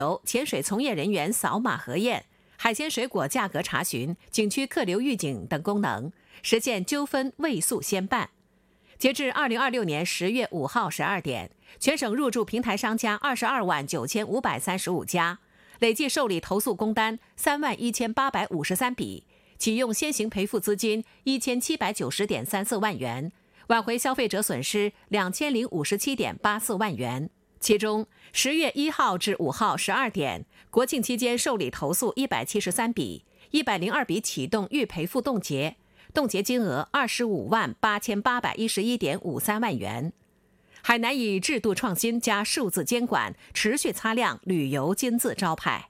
潜水从业人员扫码核验、海鲜水果价格查询、景区客流预警等功能，实现纠纷未诉先办。截至2026年10月5号12点，全省入驻平台商家22万9535家，累计受理投诉工单3万1853笔，启用先行赔付资金1790.34万元，挽回消费者损失2057.84万元。其中10月1号至5号12点，国庆期间受理投诉173笔，102笔启动预赔付冻结，冻结金额25万8811.53万元。海南以制度创新加数字监管，持续擦亮旅游金字招牌。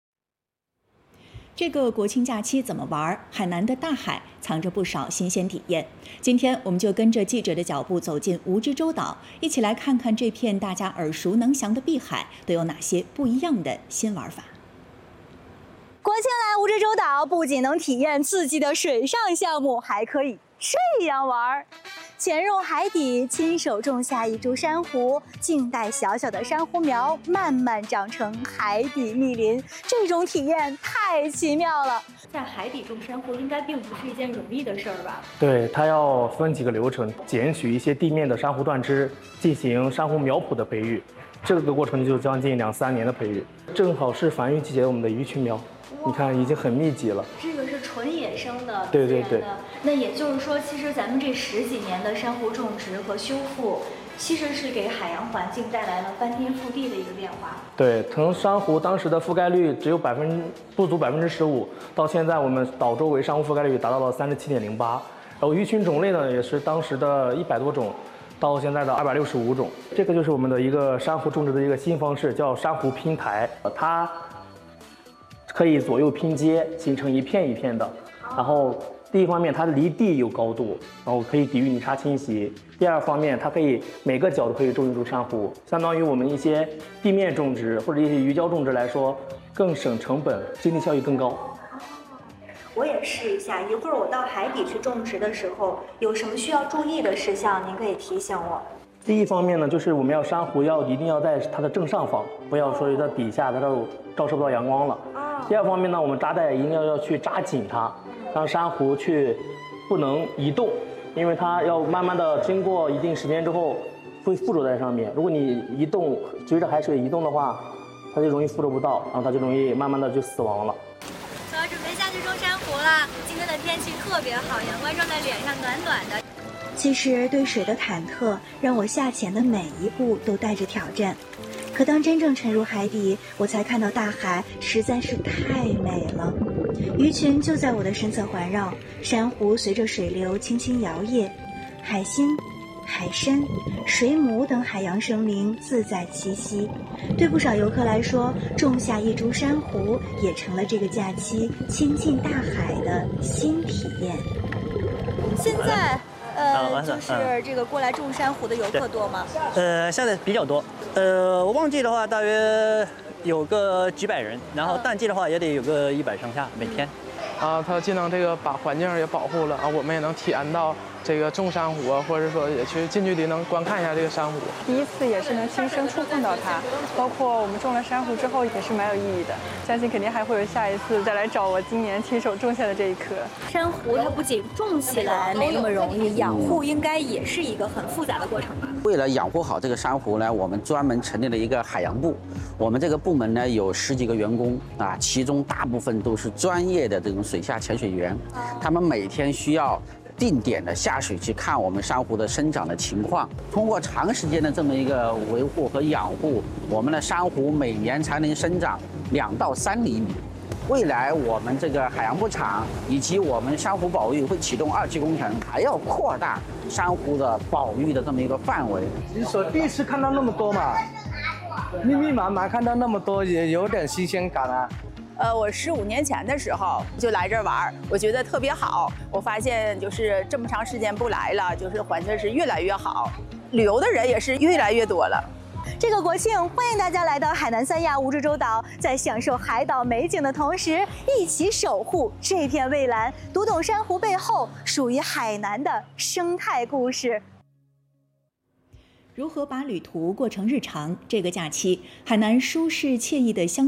这个国庆假期怎么玩？海南的大海藏着不少新鲜体验。今天我们就跟着记者的脚步走进蜈支洲岛，一起来看看这片大家耳熟能详的碧海都有哪些不一样的新玩法。 国庆来蜈支洲岛，不仅能体验刺激的水上项目，还可以这样玩。潜入海底，亲手种下一株珊瑚，静待小小的珊瑚苗慢慢长成海底密林，这种体验太奇妙了。 在海底种珊瑚应该并不是一件容易的事儿吧？ 对，它要分几个流程，捡取一些地面的珊瑚断枝，进行珊瑚苗圃的培育，这个过程就将近2-3年的培育。正好是繁育季节，我们的鱼群苗，你看已经很密集了。 这个是纯野生的， 对对对。 那也就是说，其实咱们这10几年的珊瑚种植和修复，其实是给海洋环境带来了翻天覆地的一个变化。 对，从珊瑚当时的覆盖率只有不足15%，到现在我们岛周围珊瑚覆盖率达到了37.08%，然后鱼群种类呢也是当时的100多种，到现在的265种。这个就是我们的一个珊瑚种植的一个新方式，叫珊瑚拼台，它可以左右拼接，形成一片一片的。然后第一方面，它离地有高度，然后可以抵御泥沙侵袭；第二方面，它可以每个角都可以种一株珊瑚，相当于我们一些地面种植或者一些鱼礁种植来说，更省成本，经济效益更高。 我也试一下，一会儿我到海底去种植的时候，有什么需要注意的事项，您可以提醒我。 第一方面呢，就是我们要珊瑚一定要在它的正上方，不要说在底下，它都照射不到阳光了。第二方面呢，我们扎带一定要去扎紧它，让珊瑚不能移动，因为它要慢慢的经过一定时间之后会附着在上面。如果你移动，随着海水移动的话，它就容易附着不到，然后它就容易慢慢的就死亡了。 我要准备下去种珊瑚了。今天的天气特别好，阳光照在脸上暖暖的。 其实对水的忐忑让我下潜的每一步都带着挑战，可当真正沉入海底，我才看到大海实在是太美了。鱼群就在我的身侧环绕，珊瑚随着水流轻轻摇曳，海星、海参、水母等海洋生灵自在栖息。对不少游客来说，种下一株珊瑚也成了这个假期亲近大海的新体验。 现在就是这个过来种珊瑚的游客多吗？ 现在比较多。旺季的话大约有个几百人，然后淡季的话也得有个100上下每天。 它既能把环境也保护了我们也能体验到这个种珊瑚或者说也去近距离能观看一下这个珊瑚。 第一次也是能亲身触碰到它，包括我们种了珊瑚之后也是蛮有意义的，相信肯定还会有下一次再来找我今年亲手种下的这一颗。 珊瑚它不仅种起来没那么容易，养护应该也是一个很复杂的过程吧？ 为了养护好这个珊瑚呢，我们专门成立了一个海洋部。我们这个部门呢有10几个员工其中大部分都是专业的这种水下潜水员，他们每天需要定点的下水去看我们珊瑚的生长的情况。通过长时间的这么一个维护和养护，我们的珊瑚每年才能生长2到3厘米。未来我们这个海洋部场以及我们珊瑚保育会启动2期工程，还要扩大珊瑚的保育的这么一个范围。 你说第一次看到那么多嘛，密密麻麻看到那么多，也有点新鲜感啊。 我15年前的时候就来这儿玩，我觉得特别好。我发现就是这么长时间不来了，就是环境是越来越好，旅游的人也是越来越多了。 这个国庆，欢迎大家来到海南三亚蜈支洲岛，在享受海岛美景的同时，一起守护这片蔚蓝，读懂珊瑚背后属于海南的生态故事。 如何把旅途过成日常？这个假期，海南舒适惬意的乡